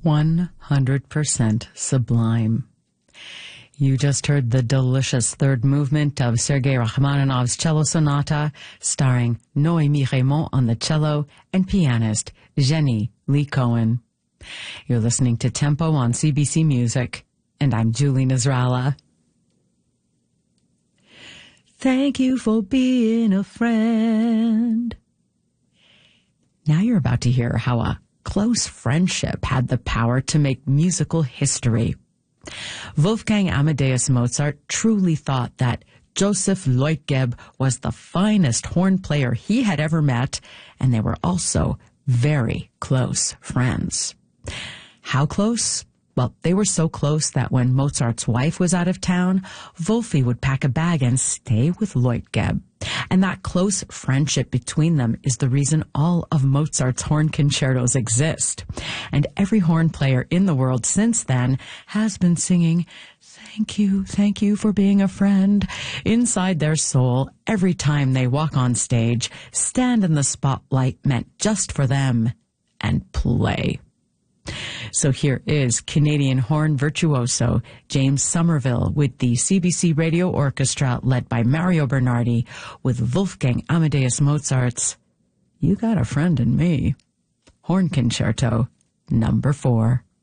100% sublime. You just heard the delicious third movement of Sergei Rachmaninoff's Cello Sonata, starring Noémie Raymond on the cello and pianist Jenny Lee Cohen. You're listening to Tempo on CBC Music, and I'm Julie Nasrallah. Thank you for being a friend. Now you're about to hear how a close friendship had the power to make musical history. Wolfgang Amadeus Mozart truly thought that Joseph Leutgeb was the finest horn player he had ever met, and they were also very close friends. How close? Well, they were so close that when Mozart's wife was out of town, Wolfie would pack a bag and stay with Leutgeb. And that close friendship between them is the reason all of Mozart's horn concertos exist. And every horn player in the world since then has been singing, thank you for being a friend, inside their soul every time they walk on stage, stand in the spotlight meant just for them, and play. So here is Canadian horn virtuoso James Somerville with the CBC Radio Orchestra led by Mario Bernardi with Wolfgang Amadeus Mozart's You Got a Friend in Me, Horn Concerto Number 4.